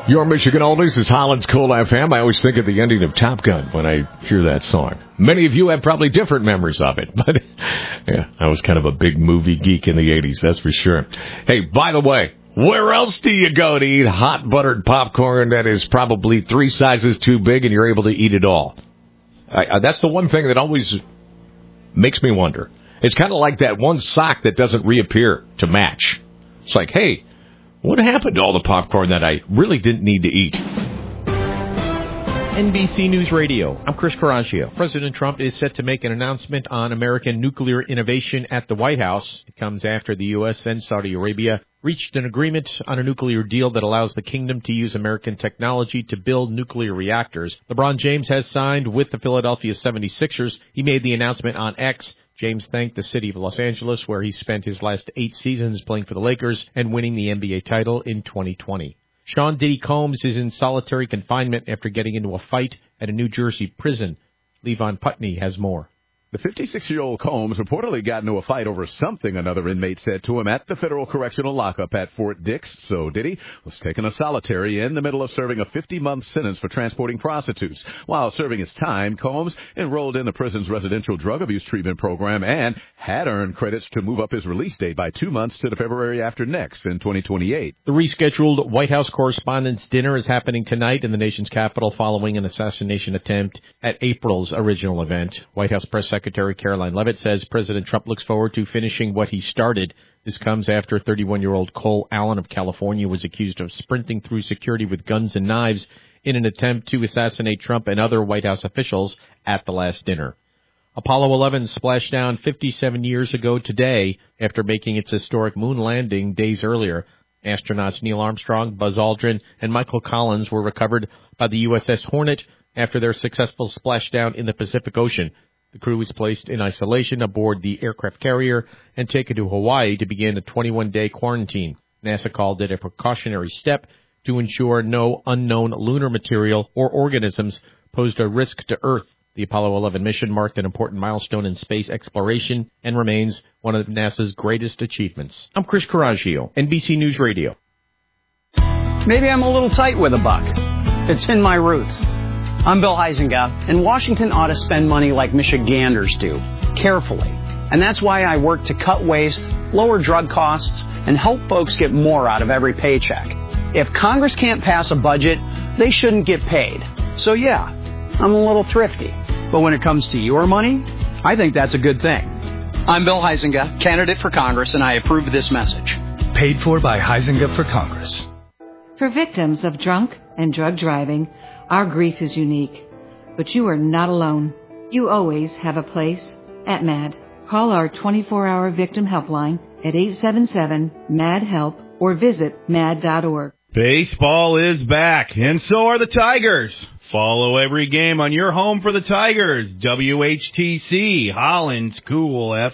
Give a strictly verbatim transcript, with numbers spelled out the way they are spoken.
Your Michigan Oldies is Holland's Cool F M. I always think of the ending of Top Gun when I hear that song. Many of you have probably different memories of it, but yeah, I was kind of a big movie geek in the eighties, that's for sure. Hey, by the way, where else do you go to eat hot buttered popcorn that is probably three sizes too big and you're able to eat it all? I, uh, that's the one thing that always makes me wonder. It's kind of like that one sock that doesn't reappear to match. It's like, hey, what happened to all the popcorn that I really didn't need to eat? N B C News Radio. I'm Chris Coraggio. President Trump is set to make an announcement on American nuclear innovation at the White House. It comes after the U S and Saudi Arabia reached an agreement on a nuclear deal that allows the kingdom to use American technology to build nuclear reactors. LeBron James has signed with the Philadelphia seventy-sixers. He made the announcement on X. James thanked the city of Los Angeles, where he spent his last eight seasons playing for the Lakers and winning the N B A title in twenty twenty. Sean Diddy Combs is in solitary confinement after getting into a fight at a New Jersey prison. Levon Putney has more. The fifty-six-year-old Combs reportedly got into a fight over something another inmate said to him at the federal correctional lockup at Fort Dix. So Diddy was taken to solitary in the middle of serving a fifty-month sentence for transporting prostitutes. While serving his time, Combs enrolled in the prison's residential drug abuse treatment program and had earned credits to move up his release date by two months to the February after next in twenty twenty-eight. The rescheduled White House Correspondents' Dinner is happening tonight in the nation's capital following an assassination attempt at April's original event. White House Press Secretary Caroline Leavitt says President Trump looks forward to finishing what he started. This comes after thirty-one-year-old Cole Allen of California was accused of sprinting through security with guns and knives in an attempt to assassinate Trump and other White House officials at the last dinner. Apollo eleven splashed down fifty-seven years ago today after making its historic moon landing days earlier. Astronauts Neil Armstrong, Buzz Aldrin, and Michael Collins were recovered by the U S S Hornet after their successful splashdown in the Pacific Ocean. The crew was placed in isolation aboard the aircraft carrier and taken to Hawaii to begin a twenty-one day quarantine. NASA called it a precautionary step to ensure no unknown lunar material or organisms posed a risk to Earth. The Apollo eleven mission marked an important milestone in space exploration and remains one of NASA's greatest achievements. I'm Chris Coraggio, N B C News Radio. Maybe I'm a little tight with a buck. It's in my roots. I'm Bill Huizenga, and Washington ought to spend money like Michiganders do, carefully. And that's why I work to cut waste, lower drug costs, and help folks get more out of every paycheck. If Congress can't pass a budget, they shouldn't get paid. So yeah, I'm a little thrifty. But when it comes to your money, I think that's a good thing. I'm Bill Huizenga, candidate for Congress, and I approve this message. Paid for by Huizenga for Congress. For victims of drunk and drug driving, our grief is unique, but you are not alone. You always have a place at MAD. Call our twenty-four hour victim helpline at eight seven seven, M A D, HELP or visit mad dot org. Baseball is back, and so are the Tigers. Follow every game on your home for the Tigers. W H T C, Holland's Cool F M.